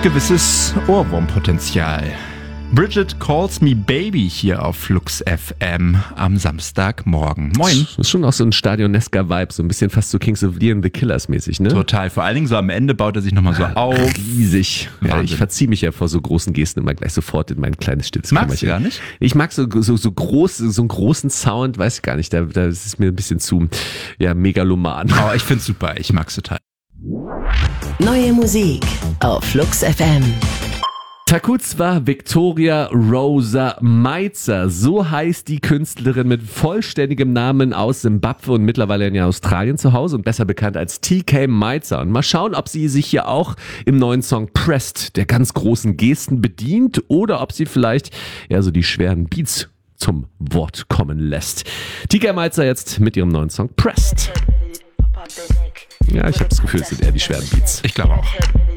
gewisses Ohrwurmpotenzial. Bridget Calls Me Baby hier auf Flux FM am Samstagmorgen. Moin. Das ist schon auch so ein stadionesker Vibe, so ein bisschen fast so Kings of Leon the Killers mäßig, ne? Total, vor allen Dingen so am Ende baut er sich nochmal so auf. Riesig. Ja, Wahnsinn. ich verziehe mich ja vor so großen Gesten immer gleich sofort in mein kleines stilles Magst du Kämmerchen. gar nicht? Ich mag so einen großen Sound, weiß ich gar nicht, da ist es mir ein bisschen zu, megaloman. Aber ich find's super, ich mag's total. Neue Musik auf Flux FM. Takuz war Victoria Rosa Meitzer. So heißt die Künstlerin mit vollständigem Namen aus Simbabwe und mittlerweile in Australien zu Hause und besser bekannt als TK Meitzer. Und mal schauen, ob sie sich hier auch im neuen Song Pressed der ganz großen Gesten bedient oder ob sie vielleicht so die schweren Beats zum Wort kommen lässt. TK Meitzer jetzt mit ihrem neuen Song Pressed. Ja, ich habe das Gefühl, es sind eher die schweren Beats. Ich glaube auch.